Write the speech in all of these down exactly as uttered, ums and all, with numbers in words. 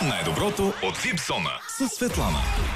Най-доброто от Випсона с Светлана.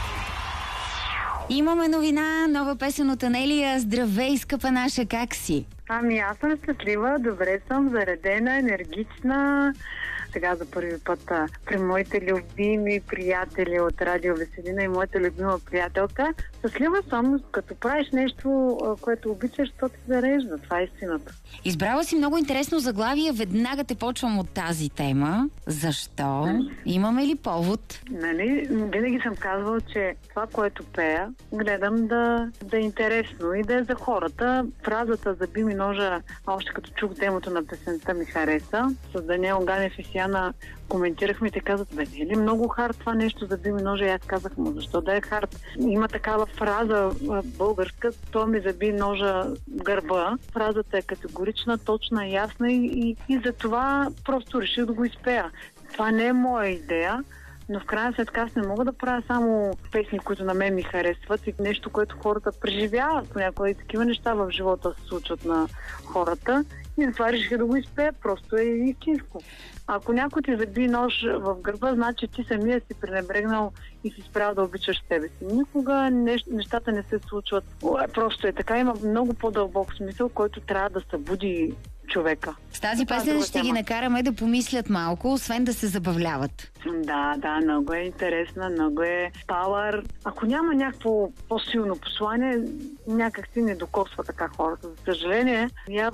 Имаме новина, нова песен от Анелия. Здравей, скъпа наша, как си? Ами аз съм щастлива, добре съм, заредена, енергична. Сега за първи път а, при моите любими приятели от Радио Веселина и моята любима приятелка. Щастлива съм, като правиш нещо, а, което обичаш, то ти зарежда. Това е истината. Избрала си много интересно заглавие. Веднага те почвам от тази тема. Защо? М? Имаме ли повод? Нали, винаги съм казвала, че това, което пея, гледам да, да е интересно и да е за хората. Фразата "заби ми ножа", още като чух демото на песента, ми хареса. С Даниел Ганев и Сияна коментирахме и те казват: бе, не е ли много хард това нещо, "заби ми ножа"? И аз казах: му защо да е хард? Има такава фраза българска, "то ми заби ножа в гърба". Фразата е категорична, точна, ясна и, и, и за това просто реших да го изпея. Това не е моя идея, но в крайна сметка аз не мога да правя само песни, които на мен ми харесват и нещо, което хората преживяват. Понякога и такива неща в живота се случват на хората и затова реших да го изпея. Просто е истинско. Ако някой ти заби нож в гърба, значи ти самия си пренебрегнал и си спрял да обичаш себе си. Никога нещата не се случват. Просто е така. Има много по-дълбок смисъл, който трябва да събуди човека. С тази песен ще ги накараме да помислят малко, освен да се забавляват. Да, да, много е интересна, много е пауър. Ако няма някакво по-силно послание, някак си не докосва така хората. За съжаление,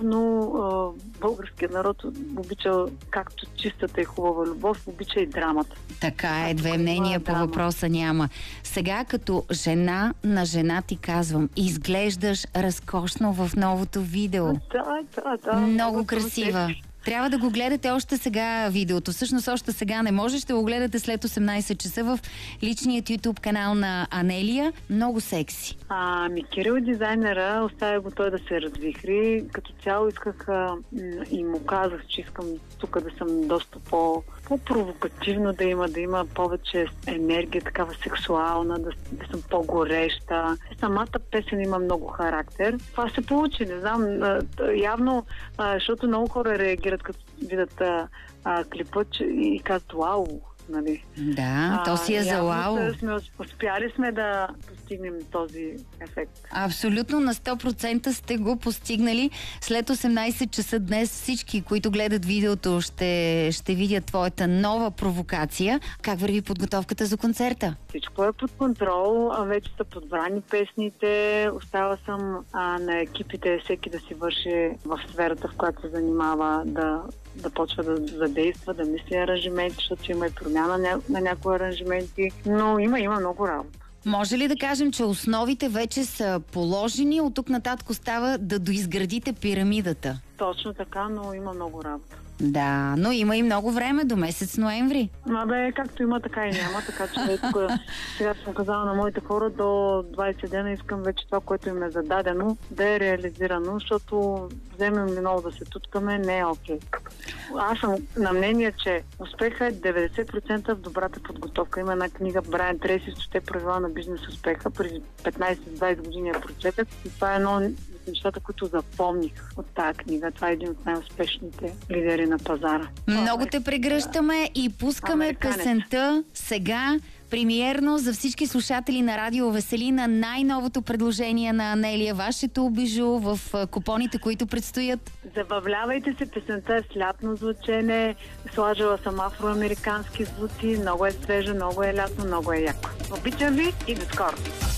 явно е, българският народ обича както чистата и хубава любов, обича и драмата. Така е, две мнения по въпроса няма. Сега като жена на жена ти казвам, изглеждаш разкошно в новото видео. Да, да, да. Много красива. Трябва да го гледате още сега видеото. Всъщност още сега не може. Ще го гледате след осемнайсет часа в личният YouTube канал на Анелия. Много секси. Ами Кирил дизайнера оставя го той да се развихри. Като цяло исках а, и му казах, че искам тук да съм доста по, по-провокативно да има, да има повече енергия, такава сексуална, да, да съм по-гореща. Самата песен има много характер. Това се получи, не знам, а, явно, а, защото много хора реагират като видят а, а, клипът и казват: "Вау!" Нали? Да, то си е за вау. Сме, успяли сме да постигнем този ефект. Абсолютно на сто процента сте го постигнали. След осемнайсет часа днес всички, които гледат видеото, ще, ще видят твоята нова провокация. Как върви подготовката за концерта? Всичко е под контрол, вече са подбрани песните, остава съм а, на екипите всеки да си върши в сферата, в която се занимава, да да почва да задейства, да мисли аранжименти, защото има и промяна на, на някои аранжименти, но има, има много работа. Може ли да кажем, че основите вече са положени, от тук нататък остава да доизградите пирамидата? Точно така, но има много работа. Да, но има и много време до месец ноември. Ма бе, както има, така и няма, така че тук сега съм казала на моите хора, до двайсет дена искам вече това, което им е зададено, да е реализирано, защото вземем ли много да се туткаме, не е окей. Аз съм на мнение, че успеха е деветдесет процента в добрата подготовка. Има една книга, Брайан Трейси, "Стоте правила на бизнес успеха", преди петнайсет-двайсет години я прочетах и това е едно от нещата, които запомних от тази книга. Това е един от най-успешните лидери на пазара. Много те прегръщаме и пускаме Американец. Песента сега премиерно за всички слушатели на Радио Веселина. Най-новото предложение на Анелия, вашето бижу в купоните, които предстоят. Забавлявайте се, песента е с лятно звучене, сложила съм афроамерикански звуци, много е свежа, много е лятно, много е яко. Обичам ви и до скоро!